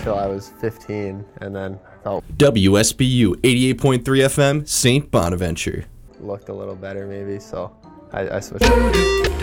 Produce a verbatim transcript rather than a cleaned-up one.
till I was fifteen, and then felt W S B U eighty-eight point three F M, Saint Bonaventure. looked a little better maybe, so I, I switched.